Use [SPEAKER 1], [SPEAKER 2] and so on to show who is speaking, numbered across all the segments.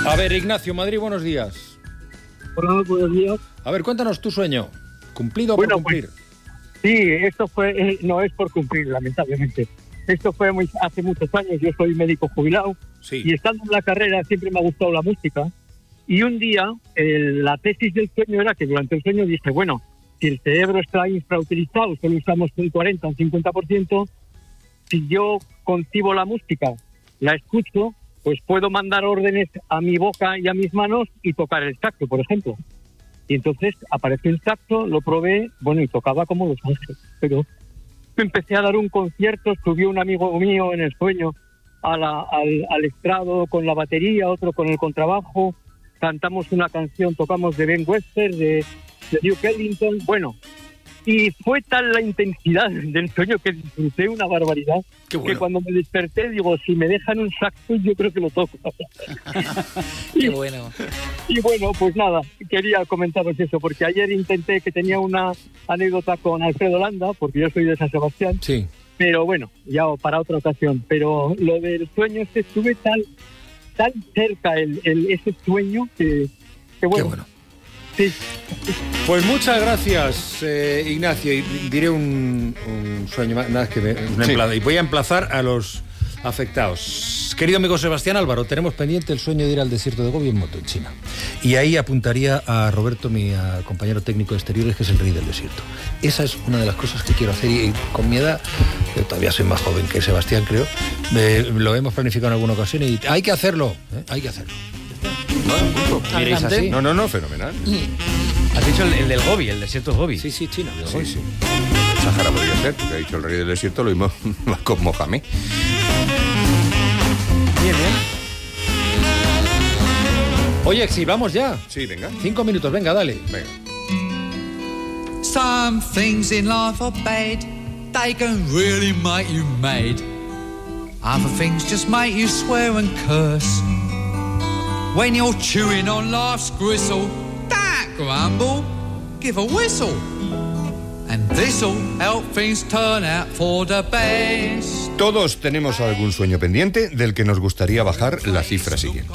[SPEAKER 1] A ver, Ignacio, Madrid, buenos días.
[SPEAKER 2] Hola, buenos días.
[SPEAKER 1] A ver, cuéntanos tu sueño. ¿Cumplido o por cumplir?
[SPEAKER 2] Pues, sí, esto fue, no es por cumplir, lamentablemente. Esto fue hace muchos años, yo soy médico jubilado,
[SPEAKER 1] sí.
[SPEAKER 2] Y estando en la carrera siempre me ha gustado la música. Y un día, la tesis del sueño era que durante el sueño dije, bueno, si el cerebro está infrautilizado, solo usamos un 40 o un 50%, si yo concibo la música, la escucho, pues puedo mandar órdenes a mi boca y a mis manos y tocar el saxo, por ejemplo. Y entonces apareció el saxo, lo probé, bueno, y tocaba como Los Ángeles. Pero empecé a dar un concierto, subió un amigo mío en el sueño al estrado con la batería, otro con el contrabajo, cantamos una canción, tocamos de Ben Webster, de Duke Ellington, bueno, y fue tal la intensidad del sueño que disfruté una barbaridad. Qué bueno. Que cuando me desperté digo, si me dejan un saxo yo creo que lo toco.
[SPEAKER 3] Qué bueno.
[SPEAKER 2] Y bueno, pues nada, quería comentaros eso, porque ayer intenté, que tenía una anécdota con Alfredo Landa, porque yo soy de San Sebastián,
[SPEAKER 1] sí.
[SPEAKER 2] Pero bueno, ya para otra ocasión. Pero lo del sueño estuve tan cerca ese sueño que bueno.
[SPEAKER 1] Qué bueno.
[SPEAKER 2] Sí.
[SPEAKER 1] Pues muchas gracias, Ignacio. Y diré un sueño más que y voy a emplazar a los afectados. Querido amigo Sebastián Álvaro, tenemos pendiente el sueño de ir al desierto de Gobi en moto en China. Y ahí apuntaría a Roberto, mi compañero técnico de exteriores, que es el rey del desierto. Esa es una de las cosas que quiero hacer y con mi edad, yo todavía soy más joven que Sebastián, creo, lo hemos planificado en alguna ocasión y hay que hacerlo, hay que hacerlo.
[SPEAKER 4] ¿Miréis así? No, fenomenal.
[SPEAKER 5] Has dicho el del Gobi, el desierto de Gobi.
[SPEAKER 1] Sí, China.
[SPEAKER 4] Sí. Sahara podría ser, porque ha dicho el rey del desierto, lo mismo con Mohamed.
[SPEAKER 1] Bien. Oye, sí, vamos ya.
[SPEAKER 4] Sí, venga.
[SPEAKER 1] 5 minutos, venga, dale.
[SPEAKER 4] Venga.
[SPEAKER 6] Some things in life are bad, they can really make you mad. Other things just make you swear and curse. When you're chewing on life's gristle, don't grumble, give a whistle. And this'll help things turn out for the best.
[SPEAKER 4] Todos tenemos algún sueño pendiente del que nos gustaría bajar la cifra siguiente.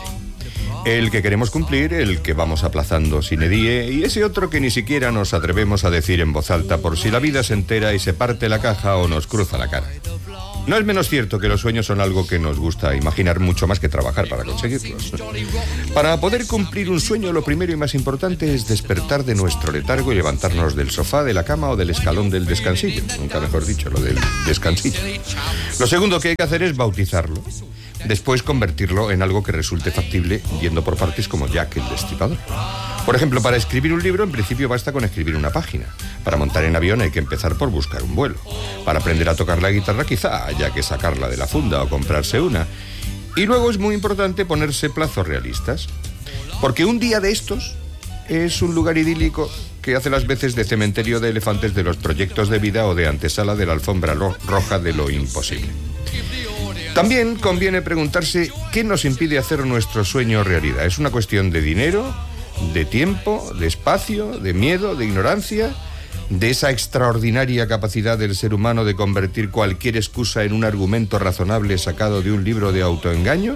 [SPEAKER 4] El que queremos cumplir, el que vamos aplazando sine die, y ese otro que ni siquiera nos atrevemos a decir en voz alta por si la vida se entera y se parte la caja o nos cruza la cara. No es menos cierto que los sueños son algo que nos gusta imaginar mucho más que trabajar para conseguirlos. Para poder cumplir un sueño, lo primero y más importante es despertar de nuestro letargo y levantarnos del sofá, de la cama o del escalón del descansillo. Nunca mejor dicho, lo del descansillo. Lo segundo que hay que hacer es bautizarlo. Después convertirlo en algo que resulte factible, yendo por partes como Jack el Destripador. Por ejemplo, para escribir un libro, en principio basta con escribir una página. Para montar en avión hay que empezar por buscar un vuelo. Para aprender a tocar la guitarra quizá haya que sacarla de la funda o comprarse una. Y luego es muy importante ponerse plazos realistas. Porque un día de estos es un lugar idílico que hace las veces de cementerio de elefantes de los proyectos de vida o de antesala de la alfombra roja de lo imposible. También conviene preguntarse qué nos impide hacer nuestro sueño realidad. ¿Es una cuestión de dinero, de tiempo, de espacio, de miedo, de ignorancia, de esa extraordinaria capacidad del ser humano de convertir cualquier excusa en un argumento razonable sacado de un libro de autoengaño?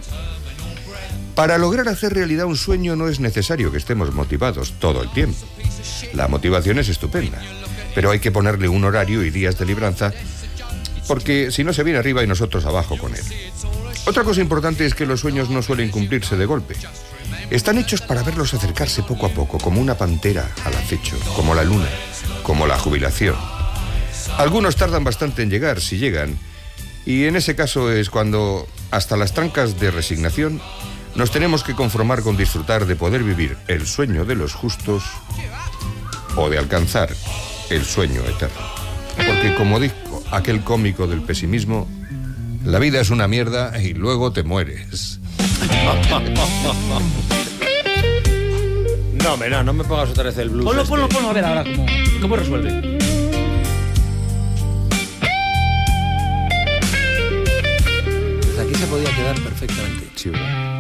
[SPEAKER 4] Para lograr hacer realidad un sueño no es necesario que estemos motivados todo el tiempo. La motivación es estupenda, pero hay que ponerle un horario y días de libranza, porque si no se viene arriba y nosotros abajo con él. Otra cosa importante es que los sueños no suelen cumplirse de golpe. Están hechos para verlos acercarse poco a poco, como una pantera al acecho, como la luna, como la jubilación. Algunos tardan bastante en llegar, si llegan, y en ese caso es cuando, hasta las trancas de resignación, nos tenemos que conformar con disfrutar de poder vivir el sueño de los justos o de alcanzar el sueño eterno. Porque, como dijo aquel cómico del pesimismo, la vida es una mierda y luego te mueres.
[SPEAKER 1] No me pongas otra vez el blues.
[SPEAKER 5] Ponlo, a ver ahora cómo resuelve.
[SPEAKER 1] Desde aquí se podía quedar perfectamente.
[SPEAKER 4] Chivo.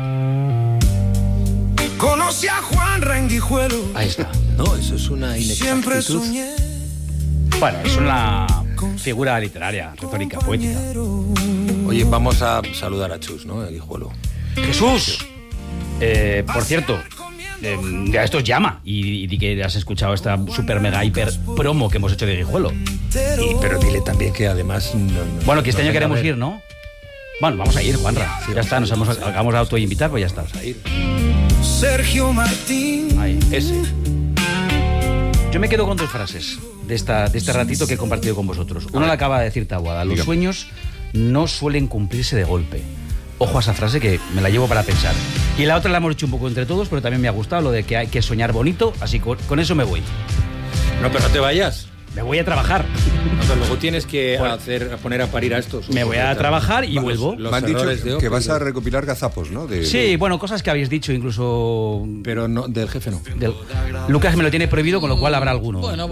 [SPEAKER 6] Conocí a Juan Renguijuelo.
[SPEAKER 1] Ahí está. No, eso es una
[SPEAKER 6] Siempre
[SPEAKER 1] inexactitud.
[SPEAKER 6] soñé.
[SPEAKER 5] Bueno, es una figura literaria, retórica, poética.
[SPEAKER 1] Oye, vamos a saludar a Chus, ¿no? El hijuelo.
[SPEAKER 5] ¡Jesús! Por cierto, a estos llama y di que has escuchado esta super mega hiper promo que hemos hecho de Guijuelo.
[SPEAKER 1] Pero dile también que además...
[SPEAKER 5] Bueno, que este año queremos ir, ¿no? Bueno, vamos a ir, Juanra. Sí, ya está, nos acabamos de autoinvitar, pues ya está. Vamos a ir.
[SPEAKER 7] Sergio Martín.
[SPEAKER 5] Ahí, ese. Yo me quedo con 2 frases de este ratito que he compartido con vosotros. Una la acaba de decir Taboada. Los sueños no suelen cumplirse de golpe. Ojo a esa frase que me la llevo para pensar. Y la otra la hemos hecho un poco entre todos, pero también me ha gustado lo de que hay que soñar bonito, así que con eso me voy.
[SPEAKER 1] No, pero no te vayas.
[SPEAKER 5] Me voy a trabajar.
[SPEAKER 1] No, pero luego tienes que poner a parir a estos.
[SPEAKER 5] Me voy a trabajar y vuelvo.
[SPEAKER 4] Me han dicho que vas a recopilar gazapos, ¿no?
[SPEAKER 5] Sí, bueno, cosas que habéis dicho, incluso...
[SPEAKER 1] Pero no, del jefe no.
[SPEAKER 5] Lucas me lo tiene prohibido, con lo cual habrá alguno.
[SPEAKER 3] Bueno.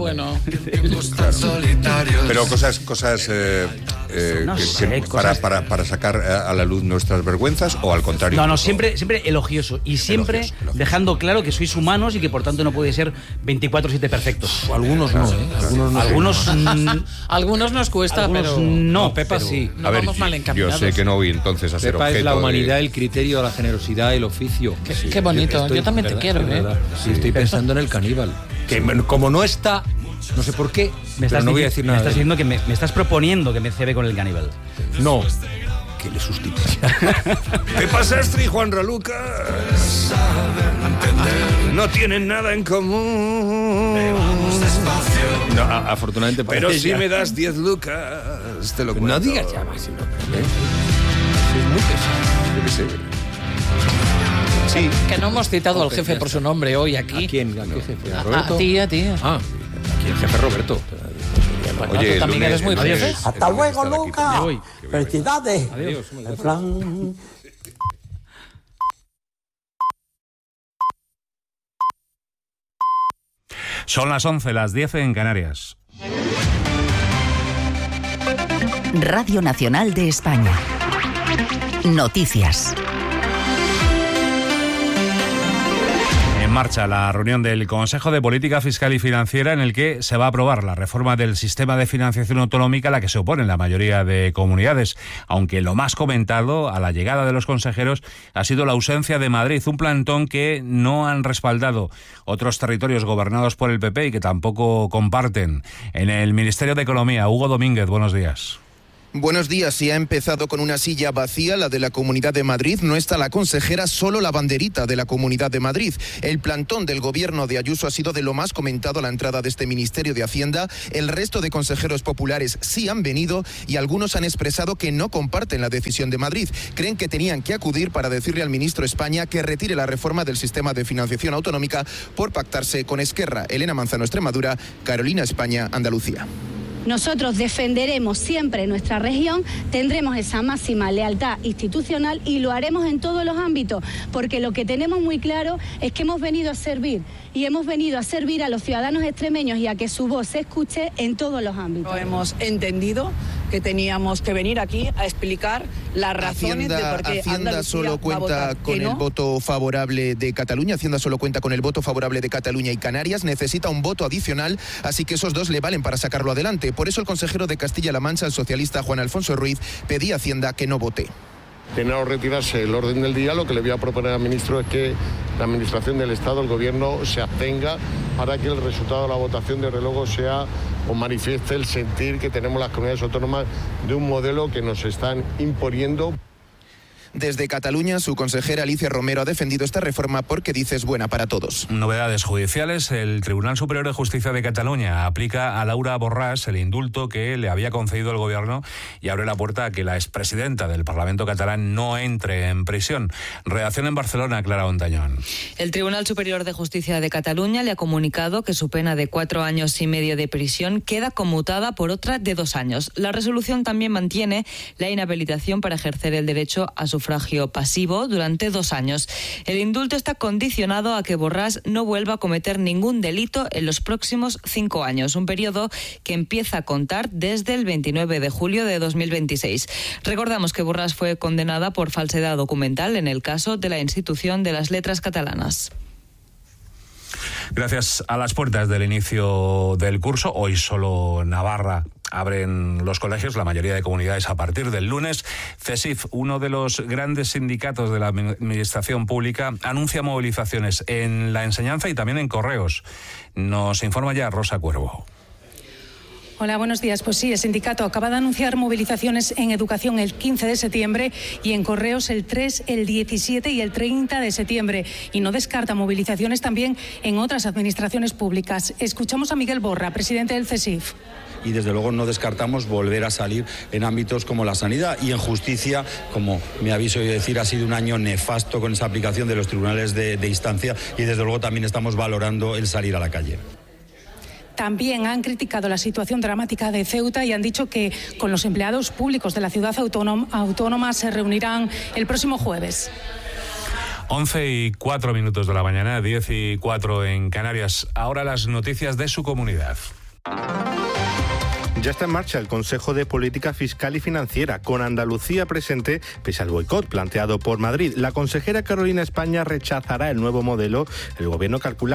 [SPEAKER 4] Pero cosas
[SPEAKER 5] No
[SPEAKER 4] que
[SPEAKER 5] sé, cosas...
[SPEAKER 4] para sacar a la luz nuestras vergüenzas, o al contrario.
[SPEAKER 5] No, siempre elogioso. Y siempre elogioso. Dejando claro que sois humanos y que por tanto no podéis ser 24/7 perfectos.
[SPEAKER 1] O algunos no,
[SPEAKER 3] Algunos nos cuesta,
[SPEAKER 5] algunos
[SPEAKER 3] pero...
[SPEAKER 5] No,
[SPEAKER 1] Pepa sí.
[SPEAKER 3] No vamos mal encaminados.
[SPEAKER 4] Yo sé que no voy entonces a ser
[SPEAKER 1] Pepa
[SPEAKER 4] objeto
[SPEAKER 1] es la humanidad,
[SPEAKER 4] de...
[SPEAKER 1] el criterio, la generosidad, el oficio.
[SPEAKER 3] Qué bonito. Yo también te quiero,
[SPEAKER 1] Sí, estoy pensando en el caníbal. Que como no está... No sé por qué, pero no voy a decir nada.
[SPEAKER 5] Me estás diciendo que me estás proponiendo que me cebe con el caníbal.
[SPEAKER 1] No, que le sustituya.
[SPEAKER 4] Pepa Sastre y Juan Raluca no tienen nada en común.
[SPEAKER 1] No, afortunadamente para
[SPEAKER 4] pero
[SPEAKER 1] ella.
[SPEAKER 4] si me das 10 lucas, te lo cuento.
[SPEAKER 1] No digas ya, Máximo. Es muy pesado.
[SPEAKER 4] Yo qué sé. Sí.
[SPEAKER 3] Que no hemos citado al jefe por su nombre hoy aquí.
[SPEAKER 1] ¿A quién? ¿A qué jefe? ¿A
[SPEAKER 3] A
[SPEAKER 1] Roberto?
[SPEAKER 3] ti.
[SPEAKER 1] Ah, aquí el jefe Roberto.
[SPEAKER 3] Bueno,
[SPEAKER 4] Oye,
[SPEAKER 3] tú también eres muy
[SPEAKER 5] Adiós.
[SPEAKER 3] jefe.
[SPEAKER 8] Hasta luego, Luca.
[SPEAKER 5] Me voy.
[SPEAKER 8] Felicidades.
[SPEAKER 1] Adiós.
[SPEAKER 8] En plan...
[SPEAKER 9] Son las 11, las 10 en Canarias.
[SPEAKER 10] Radio Nacional de España. Noticias.
[SPEAKER 9] En marcha la reunión del Consejo de Política Fiscal y Financiera, en el que se va a aprobar la reforma del sistema de financiación autonómica a la que se oponen la mayoría de comunidades, aunque lo más comentado a la llegada de los consejeros ha sido la ausencia de Madrid, un plantón que no han respaldado otros territorios gobernados por el PP y que tampoco comparten. En el Ministerio de Economía, Hugo Domínguez, buenos días.
[SPEAKER 11] Buenos días. Se ha empezado con una silla vacía, la de la Comunidad de Madrid. No está la consejera, solo la banderita de la Comunidad de Madrid. El plantón del gobierno de Ayuso ha sido de lo más comentado a la entrada de este Ministerio de Hacienda. El resto de consejeros populares sí han venido y algunos han expresado que no comparten la decisión de Madrid. Creen que tenían que acudir para decirle al ministro España que retire la reforma del sistema de financiación autonómica por pactarse con Esquerra. Elena Manzano, Extremadura; Carolina, España, Andalucía.
[SPEAKER 12] Nosotros defenderemos siempre nuestra región, tendremos esa máxima lealtad institucional y lo haremos en todos los ámbitos, porque lo que tenemos muy claro es que hemos venido a servir y hemos venido a servir a los ciudadanos extremeños y a que su voz se escuche en todos los ámbitos.
[SPEAKER 13] Hemos entendido que teníamos que venir aquí a explicar las razones de por qué
[SPEAKER 11] Hacienda solo cuenta con el voto favorable de Cataluña. Hacienda solo cuenta con el voto favorable de Cataluña y Canarias. Necesita un voto adicional, así que esos dos le valen para sacarlo adelante. Por eso el consejero de Castilla-La Mancha, el socialista Juan Alfonso Ruiz, pedía a Hacienda que no vote.
[SPEAKER 14] De no retirarse el orden del día, lo que le voy a proponer al ministro es que la Administración del Estado, el Gobierno, se abstenga para que el resultado de la votación de luego sea o manifieste el sentir que tenemos las comunidades autónomas de un modelo que nos están imponiendo.
[SPEAKER 11] Desde Cataluña, su consejera Alicia Romero ha defendido esta reforma porque dice es buena para todos.
[SPEAKER 9] Novedades judiciales. El Tribunal Superior de Justicia de Cataluña aplica a Laura Borràs el indulto que le había concedido el gobierno y abre la puerta a que la expresidenta del Parlamento catalán no entre en prisión. Redacción en Barcelona, Clara Ontañón.
[SPEAKER 15] El Tribunal Superior de Justicia de Cataluña le ha comunicado que su pena de 4 años y medio de prisión queda conmutada por otra de 2 años. La resolución también mantiene la inhabilitación para ejercer el derecho a sufragio pasivo durante 2 años. El indulto está condicionado a que Borràs no vuelva a cometer ningún delito en los próximos 5 años, un periodo que empieza a contar desde el 29 de julio de 2026. Recordamos que Borràs fue condenada por falsedad documental en el caso de la Institución de las Letras Catalanas.
[SPEAKER 9] Gracias a las puertas del inicio del curso, hoy solo Navarra abren los colegios, la mayoría de comunidades a partir del lunes. CESIF, uno de los grandes sindicatos de la administración pública, anuncia movilizaciones en la enseñanza y también en correos. Nos informa ya Rosa Cuervo.
[SPEAKER 16] Hola, buenos días. Pues sí, el sindicato acaba de anunciar movilizaciones en educación el 15 de septiembre y en correos el 3, el 17 y el 30 de septiembre. Y no descarta movilizaciones también en otras administraciones públicas. Escuchamos a Miguel Borra, presidente del CESIF.
[SPEAKER 17] Y desde luego no descartamos volver a salir en ámbitos como la sanidad y en justicia, como me habéis oído decir, ha sido un año nefasto con esa aplicación de los tribunales de instancia y desde luego también estamos valorando el salir a la calle.
[SPEAKER 16] También han criticado la situación dramática de Ceuta y han dicho que con los empleados públicos de la ciudad autónoma se reunirán el próximo jueves.
[SPEAKER 9] 11:04 de la mañana, 10:04 en Canarias. Ahora las noticias de su comunidad.
[SPEAKER 18] Ya está en marcha el Consejo de Política Fiscal y Financiera, con Andalucía presente pese al boicot planteado por Madrid. La consejera Carolina España rechazará el nuevo modelo. El Gobierno calcula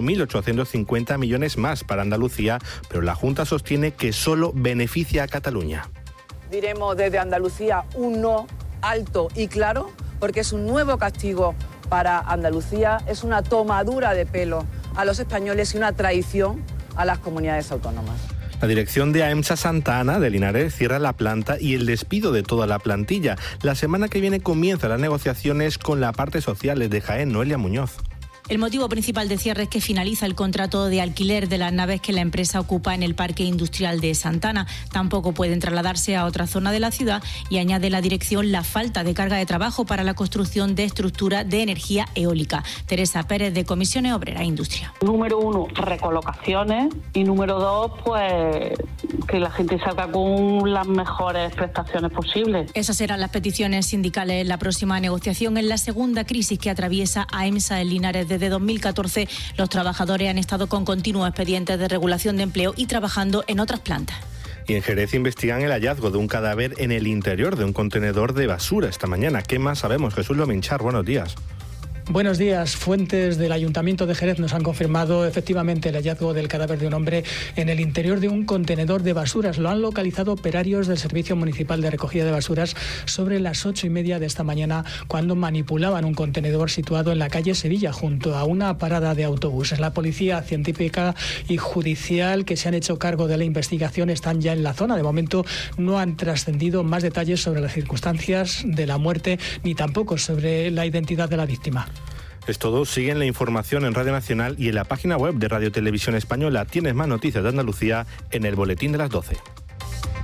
[SPEAKER 18] 4.850 millones más para Andalucía, pero la Junta sostiene que solo beneficia a Cataluña.
[SPEAKER 13] Diremos desde Andalucía un no alto y claro, porque es un nuevo castigo para Andalucía, es una tomadura de pelo a los españoles y una traición a las comunidades autónomas.
[SPEAKER 18] La dirección de AEMSA Santa Ana de Linares cierra la planta y el despido de toda la plantilla. La semana que viene comienzan las negociaciones con la parte social de Jaén. Noelia Muñoz.
[SPEAKER 19] El motivo principal de cierre es que finaliza el contrato de alquiler de las naves que la empresa ocupa en el Parque Industrial de Santana. Tampoco pueden trasladarse a otra zona de la ciudad y añade la dirección la falta de carga de trabajo para la construcción de estructura de energía eólica. Teresa Pérez, de Comisiones Obreras e Industria.
[SPEAKER 20] Número 1, recolocaciones, y número 2, pues que la gente salga con las mejores prestaciones posibles.
[SPEAKER 19] Esas serán las peticiones sindicales en la próxima negociación. En la segunda crisis que atraviesa AEMSA en Linares desde 2014, los trabajadores han estado con continuos expedientes de regulación de empleo y trabajando en otras plantas.
[SPEAKER 18] Y en Jerez investigan el hallazgo de un cadáver en el interior de un contenedor de basura esta mañana. ¿Qué más sabemos? Jesús Lominchar, buenos días.
[SPEAKER 21] Buenos días. Fuentes del Ayuntamiento de Jerez nos han confirmado efectivamente el hallazgo del cadáver de un hombre en el interior de un contenedor de basuras. Lo han localizado operarios del Servicio Municipal de Recogida de Basuras sobre las 8:30 de esta mañana, cuando manipulaban un contenedor situado en la calle Sevilla, junto a una parada de autobuses. La Policía Científica y Judicial, que se han hecho cargo de la investigación, están ya en la zona. De momento no han trascendido más detalles sobre las circunstancias de la muerte, ni tampoco sobre la identidad de la víctima.
[SPEAKER 18] Es todo. Siguen la información en Radio Nacional y en la página web de Radio Televisión Española. Tienes más noticias de Andalucía en el boletín de las 12.